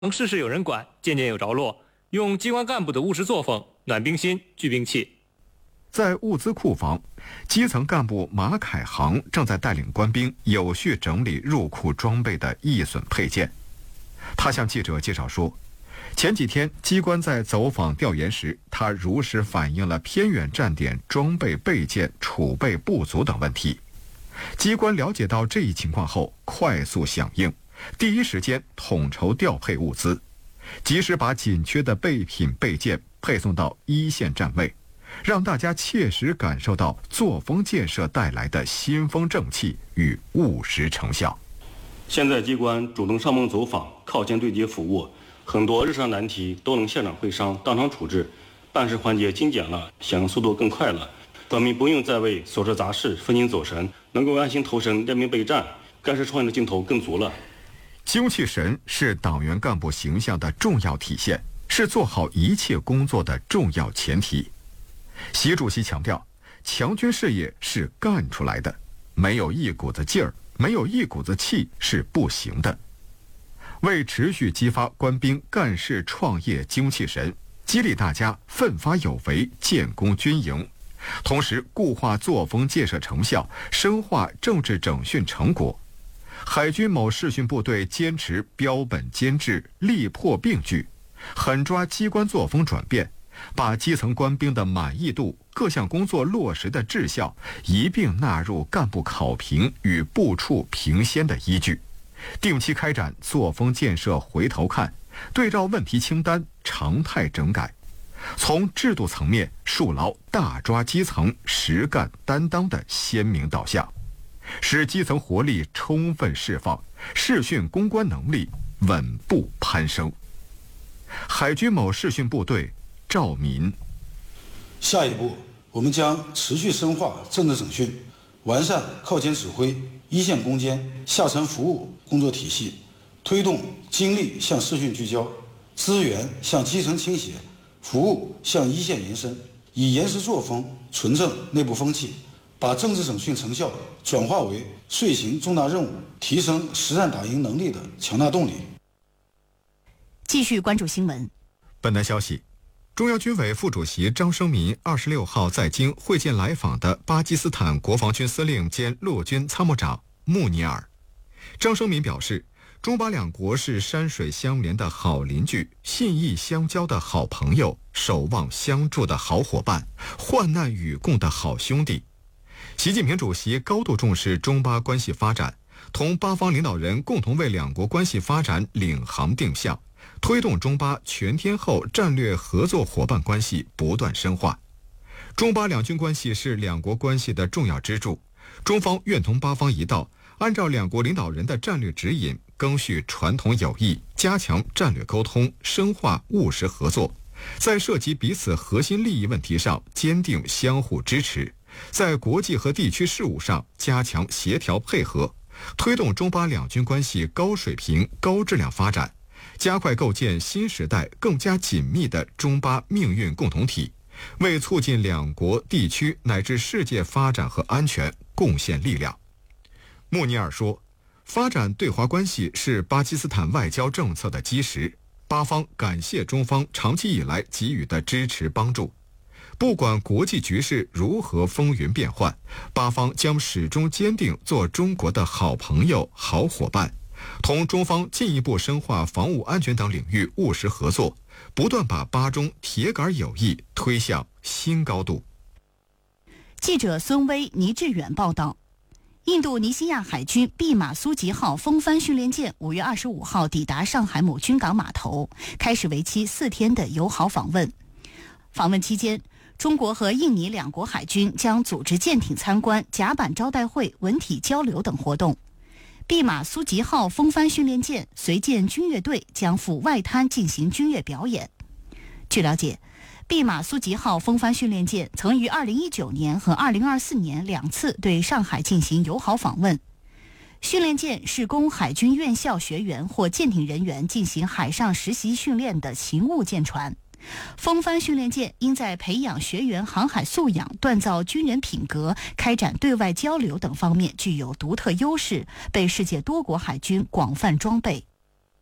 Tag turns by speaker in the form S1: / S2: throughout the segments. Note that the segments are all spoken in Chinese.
S1: 事事有人管，件件有着落，用机关干部的务实作风暖兵心、聚兵气。
S2: 在物资库房，基层干部马凯航正在带领官兵有序整理入库装备的易损配件。他向记者介绍说，前几天机关在走访调研时，他如实反映了偏远站点装备备件储备不足等问题。机关了解到这一情况后，快速响应，第一时间统筹调配物资，及时把紧缺的备品备件配送到一线站位，让大家切实感受到作风建设带来的新风正气与务实成效。
S3: 现在机关主动上门走访，靠前对接服务，很多日常难题都能现场会商，当场处置，办事环节精简了，响应速度更快了。官民不用再为琐事杂事分心走神，能够安心投身练兵备战，干事创业的劲头更足了。
S2: 精气神是党员干部形象的重要体现，是做好一切工作的重要前提。习主席强调，强军事业是干出来的，没有一股子劲儿，没有一股子气是不行的。为持续激发官兵干事创业精气神，激励大家奋发有为，建功军营，同时固化作风建设成效，深化政治整训成果。海军某视训部队坚持标本兼治，力破并举，狠抓机关作风转变，把基层官兵的满意度、各项工作落实的质效一并纳入干部考评与部处评先的依据，定期开展作风建设回头看，对照问题清单常态整改，从制度层面树牢大抓基层、实干担当的鲜明导向，使基层活力充分释放，视训攻关能力稳步攀升。海军某视训部队赵民，
S4: 下一步我们将持续深化政治整训，完善靠前指挥、一线攻坚、下沉服务工作体系，推动精力向视训聚焦，资源向基层倾斜，服务向一线延伸，以严实作风纯正内部风气，把政治整训成效转化为遂行重大任务、提升实战打赢能力的强大动力。
S5: 继续关注新闻。
S2: 本台消息，中央军委副主席张生民26号在京会见来访的巴基斯坦国防军司令兼陆军参谋长穆尼尔。张生民表示，中巴两国是山水相连的好邻居，信义相交的好朋友，守望相助的好伙伴，患难与共的好兄弟。习近平主席高度重视中巴关系发展，同巴方领导人共同为两国关系发展领航定向，推动中巴全天候战略合作伙伴关系不断深化。中巴两军关系是两国关系的重要支柱，中方愿同巴方一道，按照两国领导人的战略指引，赓续传统友谊，加强战略沟通，深化务实合作，在涉及彼此核心利益问题上坚定相互支持，在国际和地区事务上加强协调配合，推动中巴两军关系高水平、高质量发展，加快构建新时代更加紧密的中巴命运共同体，为促进两国地区乃至世界发展和安全贡献力量。穆尼尔说，发展对华关系是巴基斯坦外交政策的基石，巴方感谢中方长期以来给予的支持帮助。不管国际局势如何风云变幻，巴方将始终坚定做中国的好朋友、好伙伴，同中方进一步深化防务安全等领域务实合作，不断把巴中铁杆友谊推向新高度。
S5: 记者孙威、倪志远报道。印度尼西亚海军毕马苏吉号风帆训练舰5月25号抵达上海某军港码头，开始为期4天的友好访问。访问期间，中国和印尼两国海军将组织舰艇参观、甲板招待会、文体交流等活动。毕马苏吉号风帆训练舰随舰军乐队将赴外滩进行军乐表演。据了解，毕马苏吉号风帆训练舰曾于2019年和2024年2次对上海进行友好访问。训练舰是供海军院校学员或舰艇人员进行海上实习训练的勤务舰船。风帆训练舰应在培养学员航海素养、锻造军人品格、开展对外交流等方面具有独特优势，被世界多国海军广泛装备。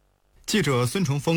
S2: 记者孙崇峰